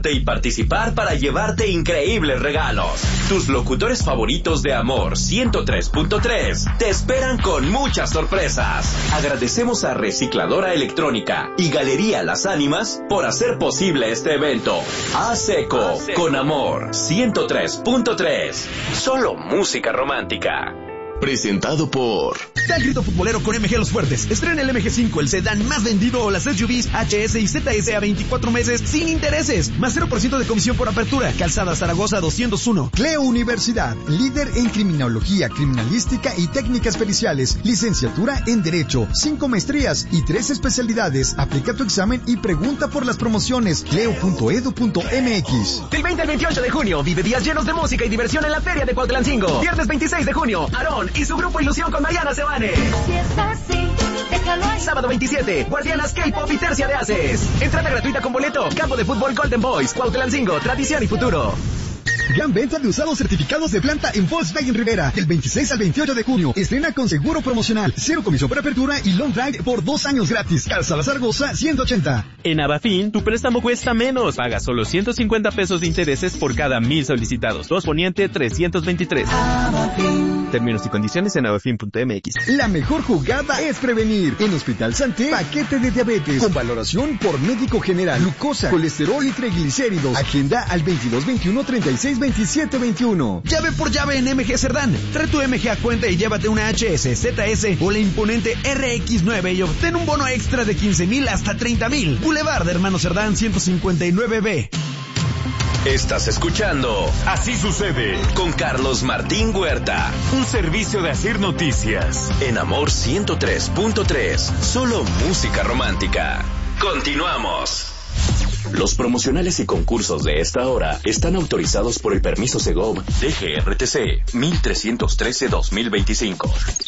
Regístrate y participar para llevarte increíbles regalos. Tus locutores favoritos de Amor 103.3 te esperan con muchas sorpresas. Agradecemos a Recicladora Electrónica y Galería Las Ánimas por hacer posible este evento. ASECO con Amor 103.3. Solo música romántica. Presentado por... Da el grito futbolero con MG Los Fuertes. Estrena el MG5, el sedán más vendido, o las SUVs HS y ZS a 24 meses sin intereses. Más 0% de comisión por apertura. Calzada Zaragoza 201. Cleo Universidad, líder en criminología, criminalística y técnicas periciales. Licenciatura en Derecho, 5 maestrías y 3 especialidades. Aplica tu examen y pregunta por las promociones. Cleo.edu.mx. Del 20 al 28 de junio, vive días llenos de música y diversión en la Feria de Cuautlancingo. Viernes 26 de junio, Aarón y su grupo Ilusión con Mariana Sebane. Si es así, déjalo ahí. Sábado 27, Guardianas K-Pop y Tercia de Haces. Entrada gratuita con boleto. Campo de fútbol Golden Boys, Cuautlancingo, tradición y futuro. Gran venta de usados certificados de planta en Volkswagen Rivera. Del 26 al 28 de junio. Estrena con seguro promocional. 0 comisión por apertura y long drive por 2 años gratis. Calzada Zaragoza 180. En Abafin, tu préstamo cuesta menos. Paga solo 150 pesos de intereses por cada 1000 solicitados. 2 Poniente 323. Abafin. Términos y condiciones en abafin.mx. La mejor jugada es prevenir. En Hospital Santé, paquete de diabetes. Con valoración por médico general. Glucosa, colesterol y triglicéridos. Agenda al 2221-362721. Llave por llave en MG Cerdán. Trae tu MG a cuenta y llévate una HS, ZS o la imponente RX9 y obtén un bono extra de 15,000 hasta 30,000. Boulevard de Hermano Cerdán 159B. Estás escuchando Así Sucede con Carlos Martín Huerta. Un servicio de Asir Noticias. En Amor 103.3. Solo música romántica. Continuamos. Los promocionales y concursos de esta hora están autorizados por el permiso Segov DGRTC 1313-2025.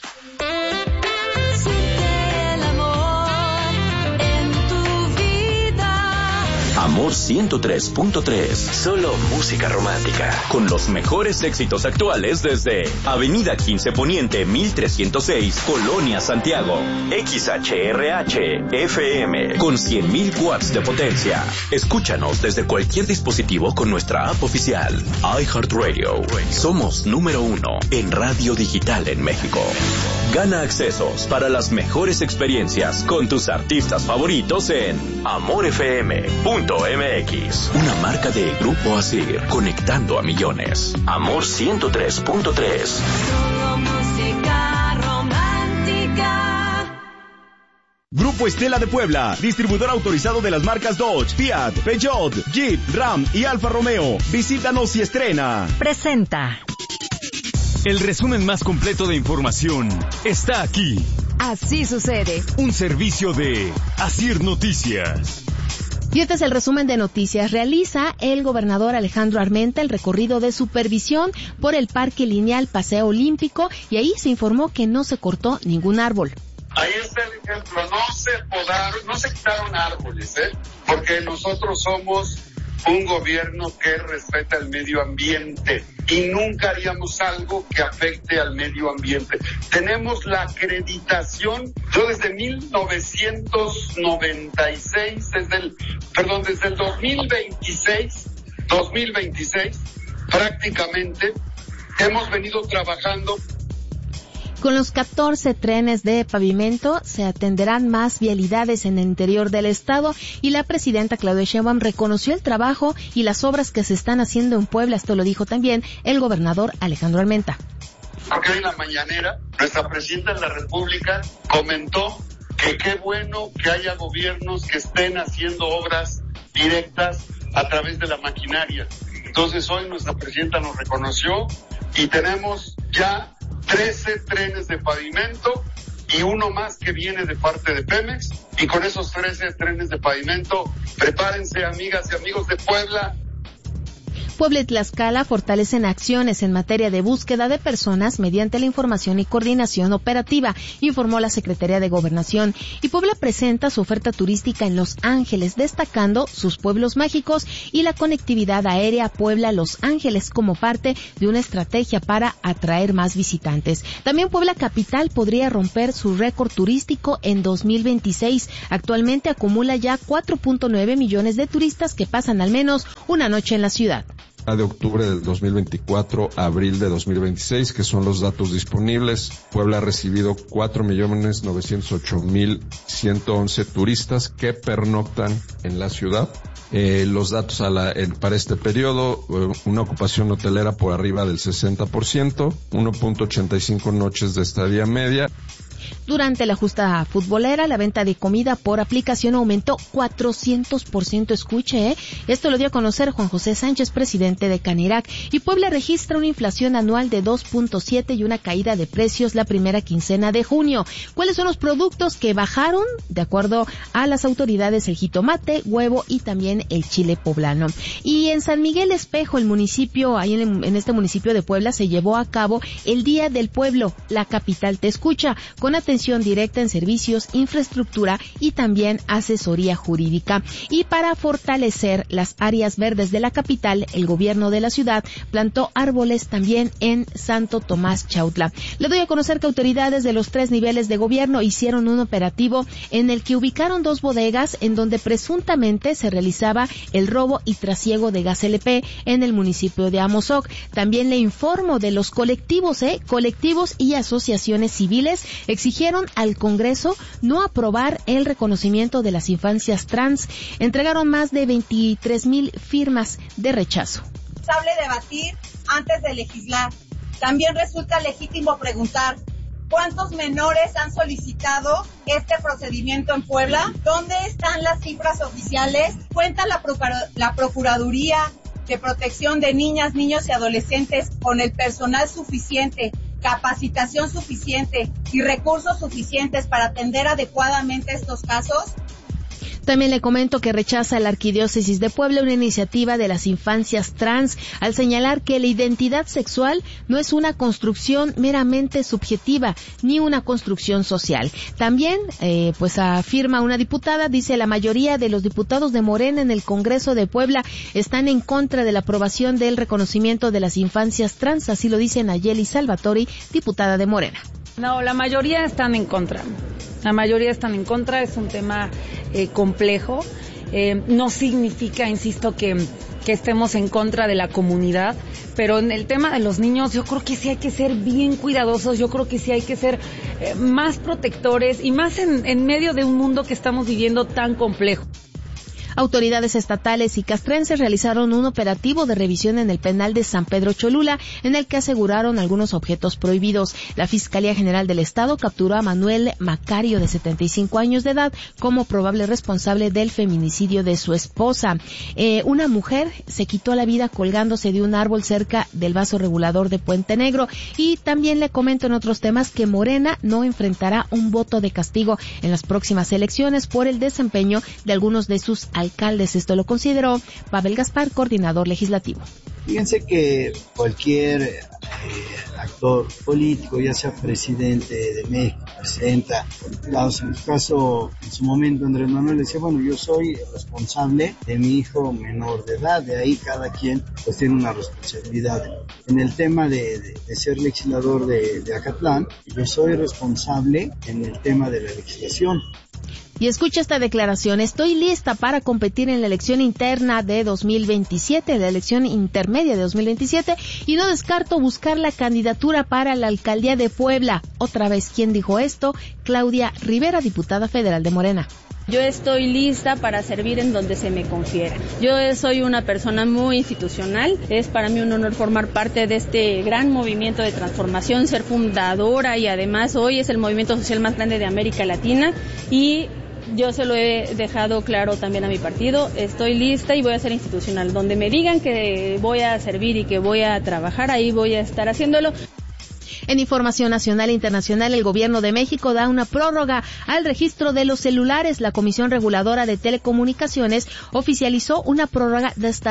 Amor 103.3. Solo música romántica. Con los mejores éxitos actuales desde Avenida 15 Poniente 1306, Colonia Santiago. XHRH FM con 100,000 watts de potencia. Escúchanos desde cualquier dispositivo con nuestra app oficial. iHeartRadio. Somos número 1 en radio digital en México. Gana accesos para las mejores experiencias con tus artistas favoritos en amorfm.mx. Una marca de Grupo Asir, conectando a millones. Amor 103.3. Solo música romántica. Grupo Estela de Puebla, distribuidor autorizado de las marcas Dodge, Fiat, Peugeot, Jeep, Ram y Alfa Romeo. Visítanos y estrena. Presenta. El resumen más completo de información está aquí. Así sucede. Un servicio de Asir Noticias. Y este es el resumen de noticias. Realiza el gobernador Alejandro Armenta el recorrido de supervisión por el Parque Lineal Paseo Olímpico y ahí se informó que no se cortó ningún árbol. Ahí está el ejemplo, no se quitaron árboles, porque nosotros somos un gobierno que respeta el medio ambiente y nunca haríamos algo que afecte al medio ambiente. Tenemos la acreditación, yo desde 1996, desde el 2026, prácticamente hemos venido trabajando. Con los 14 trenes de pavimento se atenderán más vialidades en el interior del estado y la presidenta Claudia Sheinbaum reconoció el trabajo y las obras que se están haciendo en Puebla. Esto lo dijo también el gobernador Alejandro Armenta. Porque hoy en la mañanera nuestra presidenta de la República comentó que qué bueno que haya gobiernos que estén haciendo obras directas a través de la maquinaria. Entonces hoy nuestra presidenta nos reconoció y tenemos ya 13 trenes de pavimento y uno más que viene de parte de Pemex, y con esos 13 trenes de pavimento, prepárense amigas y amigos de Puebla. Puebla y Tlaxcala fortalecen acciones en materia de búsqueda de personas mediante la información y coordinación operativa, informó la Secretaría de Gobernación. Y Puebla presenta su oferta turística en Los Ángeles, destacando sus pueblos mágicos y la conectividad aérea Puebla-Los Ángeles como parte de una estrategia para atraer más visitantes. También Puebla Capital podría romper su récord turístico en 2026. Actualmente acumula ya 4.9 millones de turistas que pasan al menos una noche en la ciudad. De octubre del 2024 a abril de 2026, que son los datos disponibles, Puebla ha recibido 4.908.111 turistas que pernoctan en la ciudad. Los datos para este periodo, una ocupación hotelera por arriba del 60%, 1.85 noches de estadía media. Durante la justa futbolera, la venta de comida por aplicación aumentó 400%. Escuche, esto lo dio a conocer Juan José Sánchez, presidente de Canirac. Y Puebla registra una inflación anual de 2.7 y una caída de precios la primera quincena de junio. ¿Cuáles son los productos que bajaron? De acuerdo a las autoridades, el jitomate, huevo y también el chile poblano. Y en San Miguel Espejo, el municipio, ahí en este municipio de Puebla, se llevó a cabo el Día del Pueblo. La capital te escucha, con atención directa en servicios, infraestructura y también asesoría jurídica. Y para fortalecer las áreas verdes de la capital, el gobierno de la ciudad plantó árboles también en Santo Tomás Chautla. Le doy a conocer que autoridades de los 3 niveles de gobierno hicieron un operativo en el que ubicaron 2 bodegas en donde presuntamente se realizaba el robo y trasiego de gas LP en el municipio de Amozoc. También le informo de los colectivos y asociaciones civiles exigieron al Congreso no aprobar el reconocimiento de las infancias trans. Entregaron más de 23,000 firmas de rechazo. Es responsable debatir antes de legislar. También resulta legítimo preguntar ¿cuántos menores han solicitado este procedimiento en Puebla? ¿Dónde están las cifras oficiales? ¿Cuenta la Procuraduría de Protección de Niñas, Niños y Adolescentes con el personal suficiente, capacitación suficiente y recursos suficientes para atender adecuadamente estos casos? También le comento que rechaza la Arquidiócesis de Puebla una iniciativa de las infancias trans al señalar que la identidad sexual no es una construcción meramente subjetiva ni una construcción social. También, afirma una diputada, dice la mayoría de los diputados de Morena en el Congreso de Puebla están en contra de la aprobación del reconocimiento de las infancias trans, así lo dice Nayeli Salvatori, diputada de Morena. No, la mayoría están en contra. Es un tema complejo. No significa, insisto, que estemos en contra de la comunidad, pero en el tema de los niños yo creo que sí hay que ser bien cuidadosos, yo creo que sí hay que ser más protectores y más en medio de un mundo que estamos viviendo tan complejo. Autoridades estatales y castrenses realizaron un operativo de revisión en el penal de San Pedro Cholula, en el que aseguraron algunos objetos prohibidos. La Fiscalía General del Estado capturó a Manuel Macario, de 75 años de edad, como probable responsable del feminicidio de su esposa. Una mujer se quitó la vida colgándose de un árbol cerca del vaso regulador de Puente Negro. Y también le comento en otros temas que Morena no enfrentará un voto de castigo en las próximas elecciones por el desempeño de algunos de sus alcaldes. Esto lo consideró Pavel Gaspar, coordinador legislativo. Fíjense que cualquier actor político, ya sea presidente de México, presidenta, diputados, en mi caso, en su momento Andrés Manuel decía, bueno, yo soy responsable de mi hijo menor de edad, de ahí cada quien pues tiene una responsabilidad. En el tema de ser legislador de Acatlán, yo soy responsable en el tema de la legislación. Y escucha esta declaración: estoy lista para competir en la elección interna de 2027, la elección intermedia de 2027, y no descarto buscar la candidatura para la alcaldía de Puebla. Otra vez, ¿quién dijo esto? Claudia Rivera, diputada federal de Morena. Yo estoy lista para servir en donde se me confiera. Yo soy una persona muy institucional. Es para mí un honor formar parte de este gran movimiento de transformación, ser fundadora, y además hoy es el movimiento social más grande de América Latina, y yo se lo he dejado claro también a mi partido. Estoy lista y voy a ser institucional. Donde me digan que voy a servir y que voy a trabajar, ahí voy a estar haciéndolo. En información nacional e internacional, el gobierno de México da una prórroga al registro de los celulares. La Comisión Reguladora de Telecomunicaciones oficializó una prórroga de hasta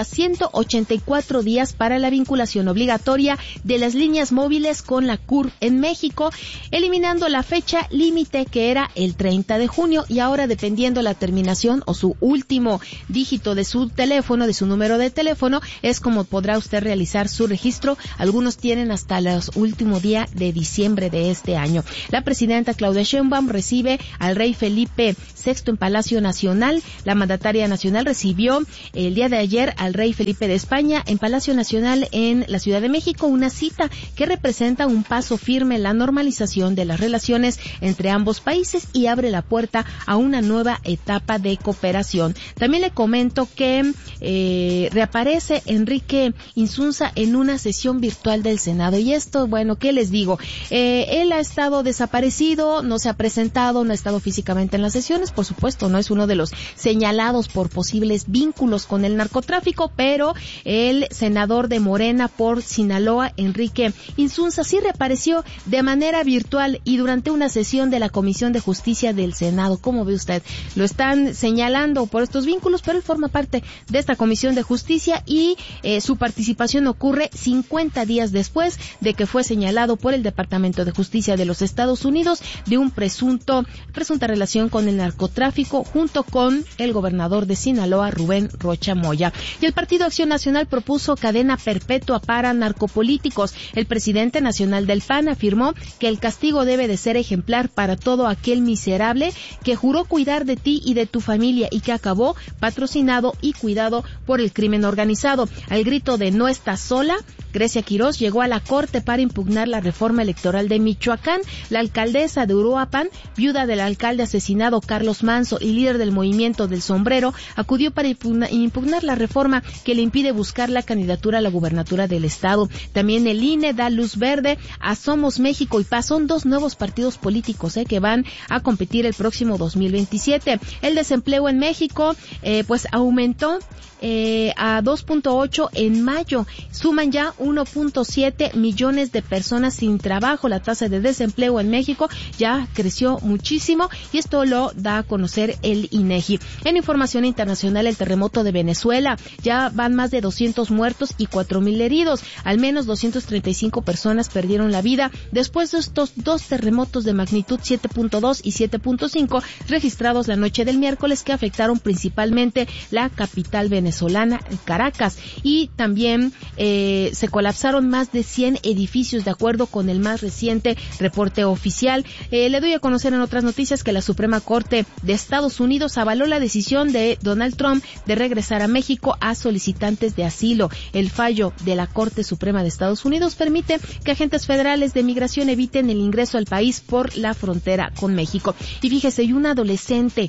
184 días para la vinculación obligatoria de las líneas móviles con la CURP en México, eliminando la fecha límite que era el 30 de junio y ahora, dependiendo la terminación o su último dígito de su teléfono, de su número de teléfono, es como podrá usted realizar su registro. Algunos tienen hasta los últimos días de diciembre de este año. La presidenta Claudia Sheinbaum recibe al rey Felipe VI en Palacio Nacional. La mandataria nacional recibió el día de ayer al rey Felipe de España en Palacio Nacional en la Ciudad de México, una cita que representa un paso firme en la normalización de las relaciones entre ambos países y abre la puerta a una nueva etapa de cooperación. También le comento que reaparece Enrique Insunza en una sesión virtual del Senado. Y esto, bueno, ¿qué les digo? Él ha estado desaparecido, no se ha presentado, no ha estado físicamente en las sesiones, por supuesto, no es uno de los señalados por posibles vínculos con el narcotráfico, pero el senador de Morena por Sinaloa, Enrique Insunza, sí reapareció de manera virtual y durante una sesión de la Comisión de Justicia del Senado. ¿Cómo ve usted? Lo están señalando por estos vínculos, pero él forma parte de esta Comisión de Justicia y su participación ocurre 50 días después de que fue señalado por el Departamento de Justicia de los Estados Unidos de un presunta relación con el narcotráfico junto con el gobernador de Sinaloa, Rubén Rocha Moya. Y el Partido Acción Nacional propuso cadena perpetua para narcopolíticos. El presidente nacional del PAN afirmó que el castigo debe de ser ejemplar para todo aquel miserable que juró cuidar de ti y de tu familia y que acabó patrocinado y cuidado por el crimen organizado. Al grito de "no estás sola", Grecia Quirós llegó a la corte para impugnar la reforma electoral de Michoacán. La alcaldesa de Uruapan, viuda del alcalde asesinado Carlos Manso y líder del movimiento del sombrero, acudió para impugnar la reforma que le impide buscar la candidatura a la gubernatura del estado. También el INE da luz verde a Somos México y Paz. Son dos nuevos partidos políticos que van a competir el próximo 2027. El desempleo en México pues aumentó a 2.8 en mayo. Suman ya 1.7 millones de personas sin trabajo. La tasa de desempleo en México ya creció muchísimo y esto lo da a conocer el INEGI. En información internacional, el terremoto de Venezuela, ya van más de 200 muertos y 4,000 heridos. Al menos 235 personas perdieron la vida después de estos dos terremotos de magnitud 7.2 y 7.5 registrados la noche del miércoles que afectaron principalmente la capital venezolana, Caracas, y también se colapsaron más de 100 edificios de acuerdo con el más reciente reporte oficial. Le doy a conocer en otras noticias que la Suprema Corte de Estados Unidos avaló la decisión de Donald Trump de regresar a México a solicitantes de asilo. El fallo de la Corte Suprema de Estados Unidos permite que agentes federales de migración eviten el ingreso al país por la frontera con México. Y fíjese, y un adolescente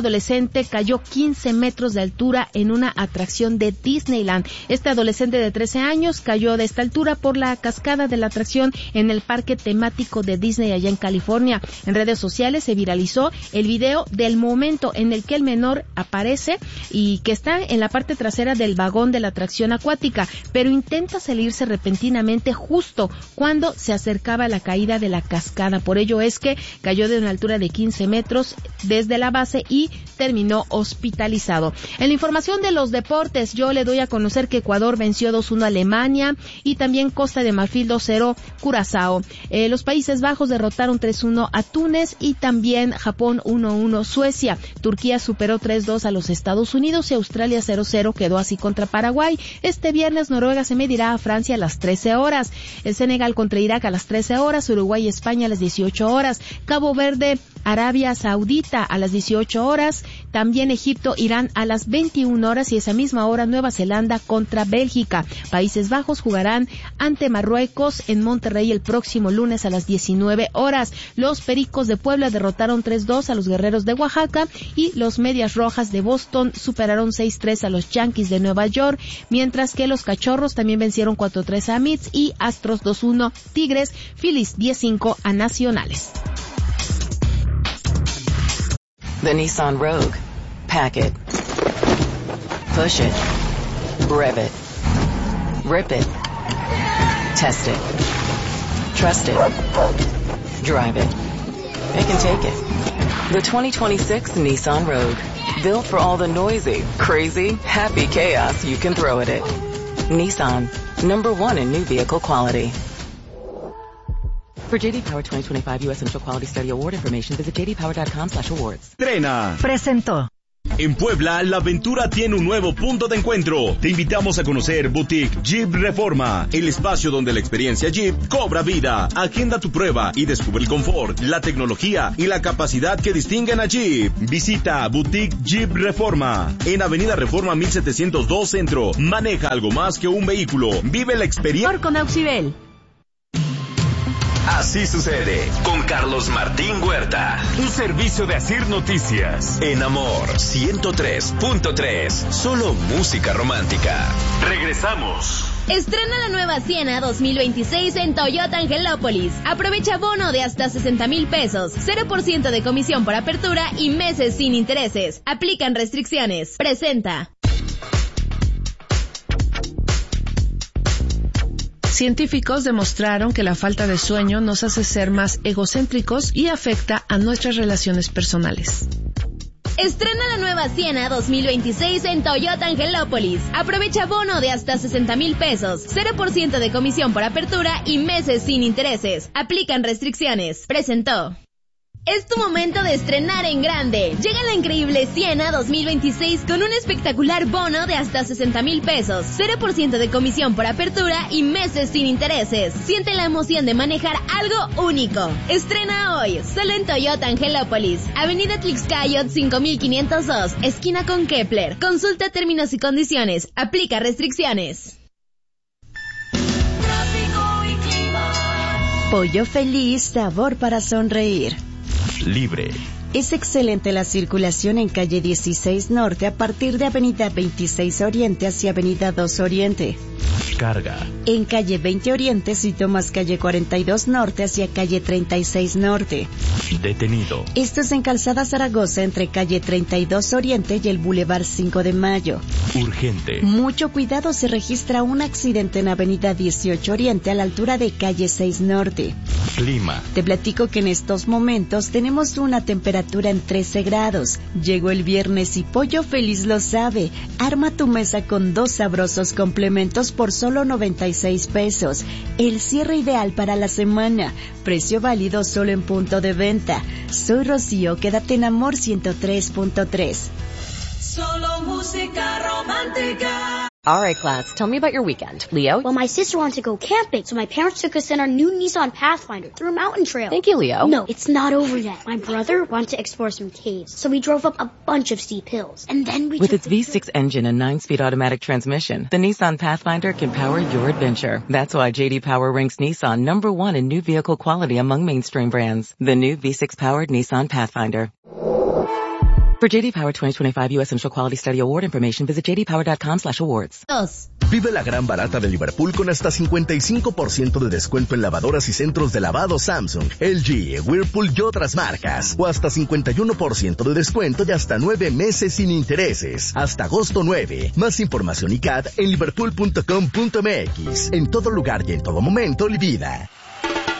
cayó 15 metros de altura en una atracción de Disneyland. Este adolescente de 13 años cayó de esta altura por la cascada de la atracción en el parque temático de Disney allá en California. En redes sociales se viralizó el video del momento en el que el menor aparece y que está en la parte trasera del vagón de la atracción acuática, pero intenta salirse repentinamente justo cuando se acercaba a la caída de la cascada. Por ello es que cayó de una altura de 15 metros desde la base y terminó hospitalizado. En la información de los deportes, yo le doy a conocer que Ecuador venció 2-1 a Alemania y también Costa de Marfil 2-0 Curazao. Los Países Bajos derrotaron 3-1 a Túnez y también Japón 1-1 Suecia. Turquía superó 3-2 a los Estados Unidos y Australia 0-0 quedó así contra Paraguay. Este viernes Noruega se medirá a Francia a las 13 horas. El Senegal contra Irak a las 13 horas. Uruguay y España a las 18 horas. Cabo Verde, Arabia Saudita a las 18 horas. También Egipto, Irán a las 21 horas y esa misma hora Nueva Zelanda contra Bélgica. Países Bajos jugarán ante Marruecos en Monterrey el próximo lunes a las 19 horas. Los Pericos de Puebla derrotaron 3-2 a los Guerreros de Oaxaca y los Medias Rojas de Boston superaron 6-3 a los Yankees de Nueva York, mientras que los Cachorros también vencieron 4-3 a Mets y Astros 2-1 Tigres, Phillies 10-5 a Nacionales. The Nissan Rogue. Pack it. Push it. Rev it. Rip it. Test it. Trust it. Drive it. It can take it. The 2026 Nissan Rogue. Built for all the noisy, crazy, happy chaos you can throw at it. Nissan. #1 in new vehicle quality. For JD Power 2025 U.S. Initial Quality Study Award information, visit jdpower.com/awards. Trena. Presentó. En Puebla, la aventura tiene un nuevo punto de encuentro. Te invitamos a conocer Boutique Jeep Reforma, el espacio donde la experiencia Jeep cobra vida. Agenda tu prueba y descubre el confort, la tecnología y la capacidad que distinguen a Jeep. Visita Boutique Jeep Reforma en Avenida Reforma 1702 Centro. Maneja algo más que un vehículo. Vive la experiencia. Con Auxibel. Así sucede con Carlos Martín Huerta. Un servicio de Asir Noticias. En Amor 103.3. Solo música romántica. Regresamos. Estrena la nueva Siena 2026 en Toyota Angelópolis. Aprovecha bono de hasta 60,000 pesos, 0% de comisión por apertura y meses sin intereses. Aplican restricciones. Presenta. Científicos demostraron que la falta de sueño nos hace ser más egocéntricos y afecta a nuestras relaciones personales. Estrena la nueva Siena 2026 en Toyota Angelópolis. Aprovecha bono de hasta 60,000 pesos, 0% de comisión por apertura y meses sin intereses. Aplican restricciones. Presentó. Es tu momento de estrenar en grande. Llega la increíble Siena 2026 con un espectacular bono de hasta 60,000 pesos, 0% de comisión por apertura y meses sin intereses. Siente la emoción de manejar algo único. Estrena hoy, solo en Toyota Angelópolis, Avenida Tlaxcayot 5502, esquina con Kepler. Consulta términos y condiciones. Aplica restricciones. Pollo Feliz, sabor para sonreír. Libre. Es excelente la circulación en calle 16 Norte a partir de avenida 26 Oriente hacia avenida 2 Oriente. Carga. En calle 20 Oriente si tomas calle 42 Norte hacia calle 36 Norte. Detenido. Esto es en Calzada Zaragoza entre calle 32 Oriente y el Boulevard 5 de Mayo. Urgente. Mucho cuidado, se registra un accidente en avenida 18 Oriente a la altura de calle 6 Norte. Clima. Te platico que en estos momentos tenemos una temperatura en 13 grados. Llegó el viernes y Pollo Feliz lo sabe. Arma tu mesa con 2 sabrosos complementos por solo 96 pesos. El cierre ideal para la semana. Precio válido solo en punto de venta. Soy Rocío, quédate en Amor 103.3. Solo música romántica. All right, class, tell me about your weekend. Leo? Well, my sister wanted to go camping, so my parents took us in our new Nissan Pathfinder through a mountain trail. Thank you, Leo. No, it's not over yet. My brother wanted to explore some caves, so we drove up a bunch of steep hills. And then we With its V6 engine and 9-speed automatic transmission, the Nissan Pathfinder can power your adventure. That's why J.D. Power ranks Nissan #1 in new vehicle quality among mainstream brands. The new V6-powered Nissan Pathfinder. For JD Power 2025 U.S. Initial Quality Study Award information, visit jdpower.com/awards. Vive la gran barata de Liverpool con hasta 55% de descuento en lavadoras y centros de lavado Samsung, LG, Whirlpool y otras marcas. O hasta 51% de descuento y hasta 9 meses sin intereses. Hasta agosto 9. Más información y CAT en liverpool.com.mx. En todo lugar y en todo momento, Livida.